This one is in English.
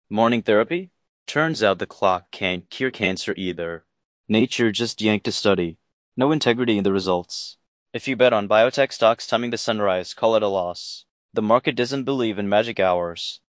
Morning therapy? Turns out the clock can't cure cancer either. Nature just yanked a study. No integrity in the results. If you bet on biotech stocks timing the sunrise, call it a loss. The market doesn't believe in magic hours.